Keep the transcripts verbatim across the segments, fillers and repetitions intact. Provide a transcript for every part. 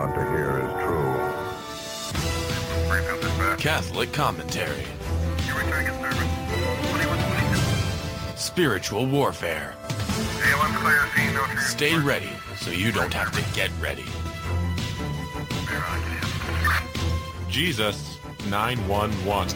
about to hear is true. Catholic commentary. Spiritual warfare. Stay ready so you don't have to get ready. Jesus nine one one.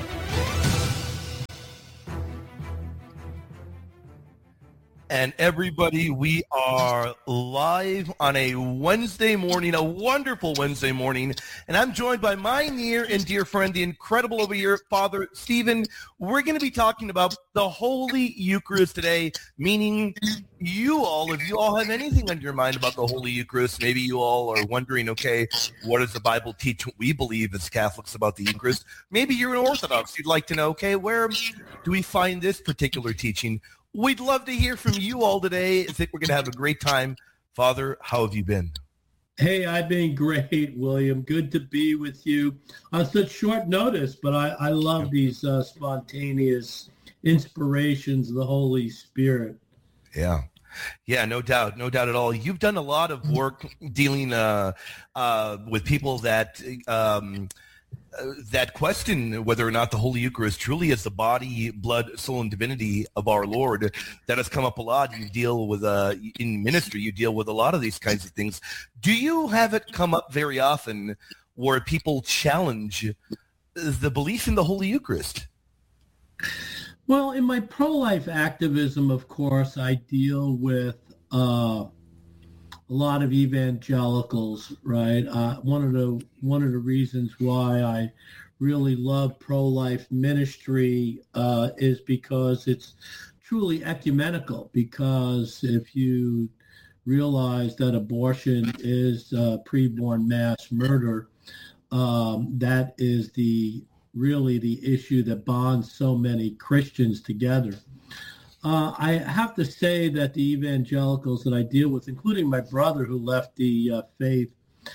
And everybody, we are live on a Wednesday morning, a wonderful Wednesday morning. And I'm joined by my near and dear friend, the incredible over here, Father Stephen. We're going to be talking about the Holy Eucharist today, meaning you all, if you all have anything on your mind about the Holy Eucharist, maybe you all are wondering, okay, what does the Bible teach what we believe as Catholics about the Eucharist? Maybe you're an Orthodox. You'd like to know, okay, where do we find this particular teaching? We'd love to hear from you all today. I think we're going to have a great time. Father, how have you been? Hey, I've been great, William. Good to be with you on such short notice, but I, I love these uh, spontaneous inspirations of the Holy Spirit. Yeah. Yeah, no doubt. No doubt at all. You've done a lot of work dealing uh, uh, with people that um, uh, that question whether or not the Holy Eucharist truly is the body, blood, soul, and divinity of our Lord. That has come up a lot. You deal with, uh, in ministry, you deal with a lot of these kinds of things. Do you have it come up very often where people challenge the belief in the Holy Eucharist? Well, in my pro-life activism, of course, I deal with uh, a lot of evangelicals, right? Uh, one of the one of the reasons why I really love pro-life ministry uh, is because it's truly ecumenical. Because if you realize that abortion is uh, preborn mass murder, um, that is the really the issue that bonds so many Christians together. Uh, I have to say that the evangelicals that I deal with, including my brother who left the uh, faith,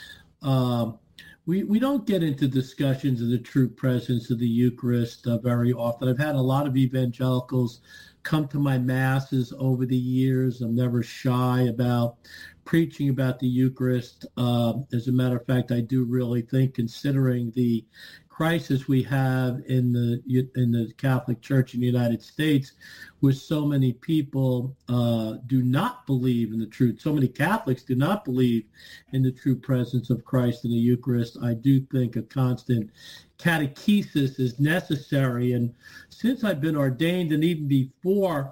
uh, we, we don't get into discussions of the true presence of the Eucharist uh, very often. I've had a lot of evangelicals come to my masses over the years. I'm never shy about preaching about the Eucharist. Uh, as a matter of fact, I do really think, considering the crisis we have in the in the Catholic Church in the United States, where so many people uh, do not believe in the truth, so many Catholics do not believe in the true presence of Christ in the Eucharist, I do think a constant catechesis is necessary. And since I've been ordained, and even before,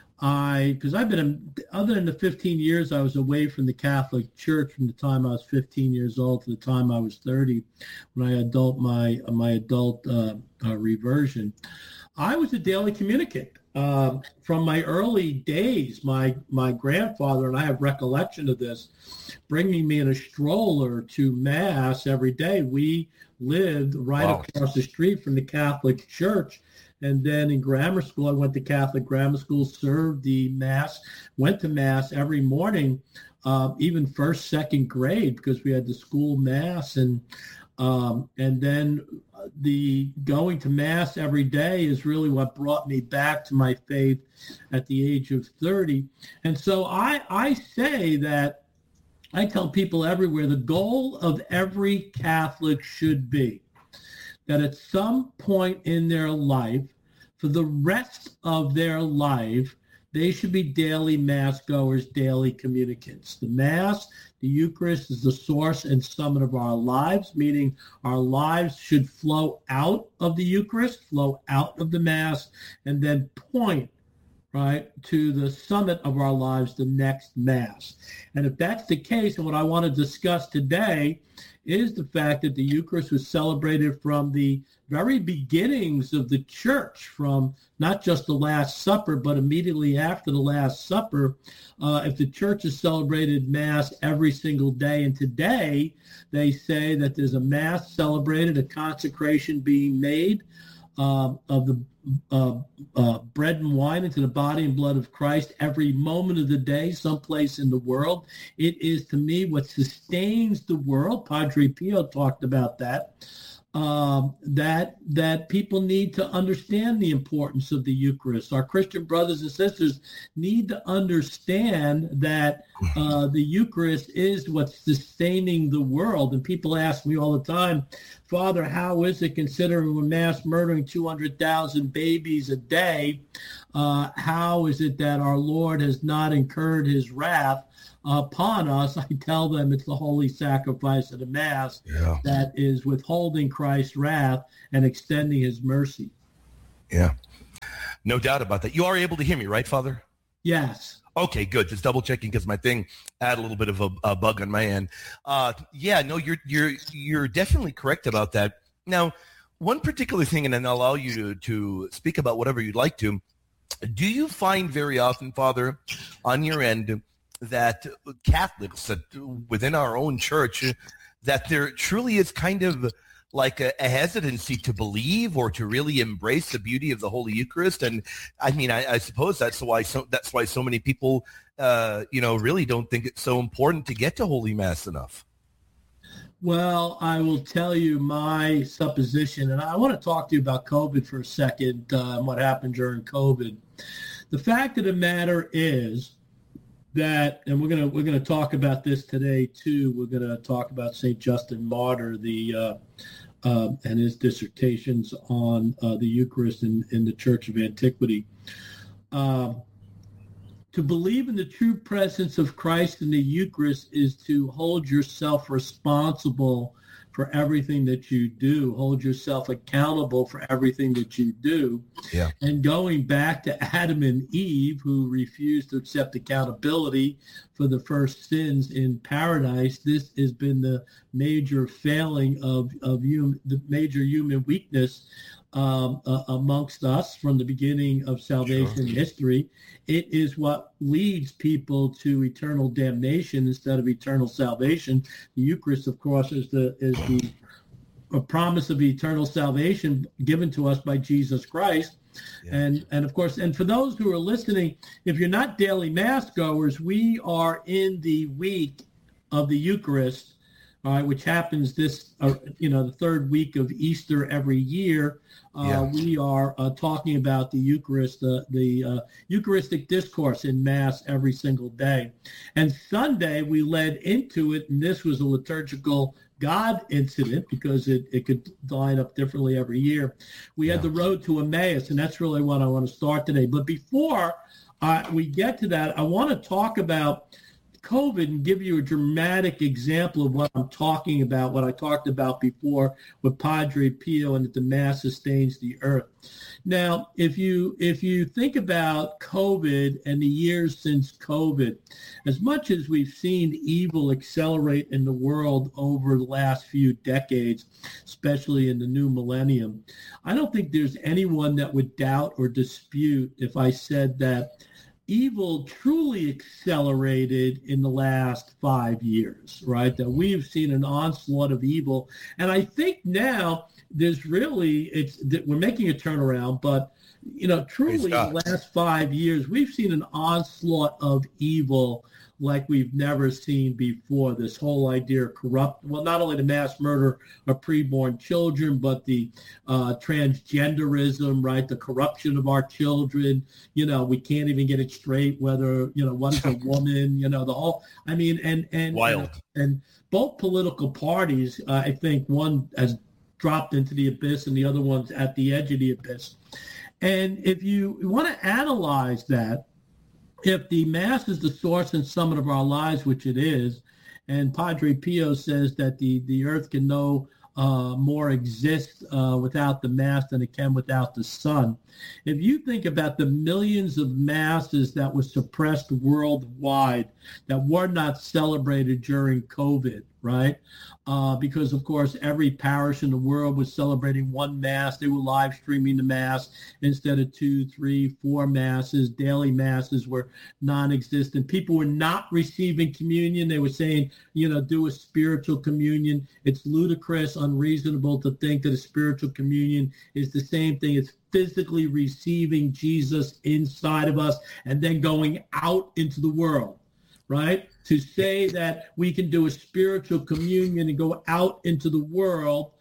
I, because I've been, other than the fifteen years I was away from the Catholic Church from the time I was fifteen years old to the time I was thirty, when I adult my my adult uh, uh, reversion, I was a daily communicant. Uh, from my early days, my my grandfather, and I have recollection of this, bringing me in a stroller to Mass every day. We lived right Wow. across the street from the Catholic Church. And then in grammar school, I went to Catholic grammar school, served the Mass, went to Mass every morning, uh, even first, second grade, because we had the school Mass. And um, and then the going to Mass every day is really what brought me back to my faith at the age of thirty. And so I, I say that, I tell people everywhere, the goal of every Catholic should be that at some point in their life, for the rest of their life, they should be daily Mass goers, daily communicants. The Mass, the Eucharist, is the source and summit of our lives, meaning our lives should flow out of the Eucharist, flow out of the Mass, and then point, right, to the summit of our lives, the next Mass. And if that's the case, and what I want to discuss today is the fact that the Eucharist was celebrated from the very beginnings of the Church, from not just the Last Supper, but immediately after the Last Supper. Uh, if the Church has celebrated Mass every single day, and today they say that there's a Mass celebrated, a consecration being made uh, of the uh, uh, bread and wine into the body and blood of Christ every moment of the day, someplace in the world. It is, to me, what sustains the world. Padre Pio talked about that. um, that that people need to understand the importance of the Eucharist. Our Christian brothers and sisters need to understand that uh, the Eucharist is what's sustaining the world. And people ask me all the time, Father, how is it, considering we're mass murdering two hundred thousand babies a day, uh, how is it that our Lord has not incurred his wrath upon us? I tell them it's the holy sacrifice of the Mass Yeah. that is withholding Christ's wrath and extending his mercy. Yeah. No doubt about that. You are able to hear me, right, Father? Yes. Okay, good. Just double checking because my thing had a little bit of a, a bug on my end. Uh, yeah, no, you're you're you're definitely correct about that. Now, one particular thing, and then I'll allow you to to speak about whatever you'd like to. Do you find very often, Father, on your end, that Catholics, that within our own church, that there truly is kind of like a, a hesitancy to believe or to really embrace the beauty of the Holy Eucharist? And I mean, I, I suppose that's why so that's why so many people, uh, you know, really don't think it's so important to get to Holy Mass enough. Well, I will tell you my supposition, and I want to talk to you about COVID for a second, uh, and what happened during COVID. The fact of the matter is that, and we're gonna we're gonna talk about this today too. We're gonna talk about Saint Justin Martyr, the uh, uh, and his dissertations on uh, the Eucharist in, in the Church of Antiquity. Uh, to believe in the true presence of Christ in the Eucharist is to hold yourself responsible for everything that you do, hold yourself accountable for everything that you do. Yeah. And going back to Adam and Eve, who refused to accept accountability for the first sins in paradise, this has been the major failing of, of human, the major human weakness um, uh, amongst us from the beginning of salvation Sure. history. It is what leads people to eternal damnation instead of eternal salvation. The Eucharist, of course, is the is the a promise of eternal salvation given to us by Jesus Christ. Yeah. And and of course, and for those who are listening, if you're not daily Mass goers, we are in the week of the Eucharist, all right, which happens this, uh, you know, the third week of Easter every year. Uh, yeah. We are uh, talking about the Eucharist, uh, the uh, Eucharistic discourse in Mass every single day. And Sunday, we led into it, and this was a liturgical God incident because it, it could line up differently every year. We yeah. had the road to Emmaus, and that's really what I want to start today. But before uh, we get to that, I want to talk about COVID and give you a dramatic example of what I'm talking about, what I talked about before with Padre Pio and that the Mass sustains the earth. Now, if you if you think about COVID and the years since COVID, as much as we've seen evil accelerate in the world over the last few decades, especially in the new millennium, I don't think there's anyone that would doubt or dispute if I said that evil truly accelerated in the last five years, right? That we've seen an onslaught of evil. And I think now there's really, it's that we're making a turnaround, but, you know, truly in the last five years, we've seen an onslaught of evil like we've never seen before. This whole idea of corrupt, well, not only the mass murder of preborn children, but the uh, transgenderism, right? The corruption of our children. You know, we can't even get it straight whether, you know, one's a woman, you know, the whole, I mean, and, and, Wild. and, and both political parties, uh, I think one has dropped into the abyss and the other one's at the edge of the abyss. And if you want to analyze that, if the Mass is the source and summit of our lives, which it is, and Padre Pio says that the, the earth can no uh, more exist uh, without the Mass than it can without the sun. If you think about the millions of Masses that were suppressed worldwide, that were not celebrated during COVID, right? Uh, because, of course, every parish in the world was celebrating one Mass. They were live streaming the Mass instead of two, three, four Masses. Daily Masses were non-existent. People were not receiving communion. They were saying, you know, do a spiritual communion. It's ludicrous, unreasonable to think that a spiritual communion is the same thing as physically receiving Jesus inside of us and then going out into the world, right? To say that we can do a spiritual communion and go out into the world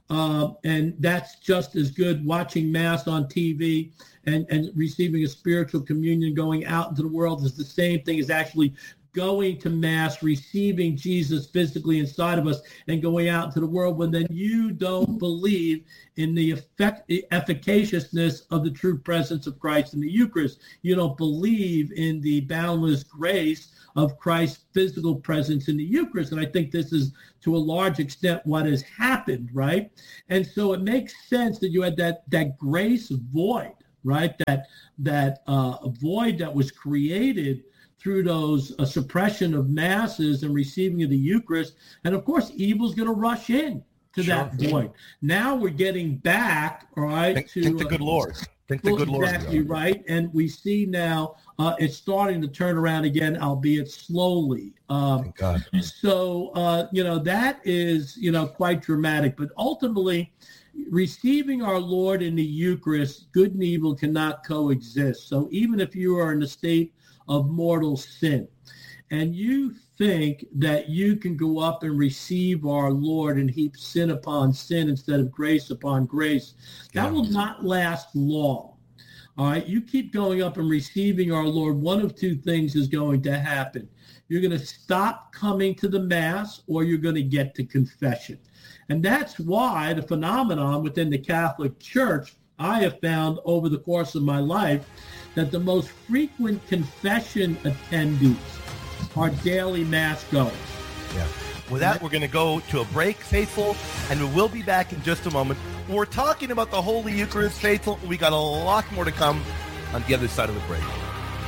uh, and that's just as good. Watching Mass on T V and, and receiving a spiritual communion, going out into the world, is the same thing as actually going to Mass, receiving Jesus physically inside of us, and going out into the world. When then you don't believe in the effect, efficaciousness of the true presence of Christ in the Eucharist. You don't believe in the boundless grace of Christ's physical presence in the Eucharist. And I think this is, to a large extent, what has happened, right? And so it makes sense that you had that that grace void, right? That that uh, void that was created through those uh, suppression of masses and receiving of the Eucharist. And of course, evil's going to rush in to Sure. that void. Now we're getting back, all right, Thank, to thank the uh, good Lord. Thank the well, good Lord. exactly right. And we see now uh, it's starting to turn around again, albeit slowly. Um, Thank God. so, uh, you know, that is, you know, quite dramatic. But ultimately, receiving our Lord in the Eucharist, good and evil cannot coexist. So even if you are in a state of mortal sin, and you think that you can go up and receive our Lord and heap sin upon sin instead of grace upon grace, that Yeah. will not last long. All right, you keep going up and receiving our Lord, one of two things is going to happen. You're going to stop coming to the Mass, or you're going to get to confession. And that's why the phenomenon within the Catholic Church, I have found over the course of my life, that the most frequent confession attendees are daily Mass goers. Yeah. With that, we're going to go to a break, Faithful, and we will be back in just a moment. We're talking about the Holy Eucharist, Faithful. We got a lot more to come on the other side of the break.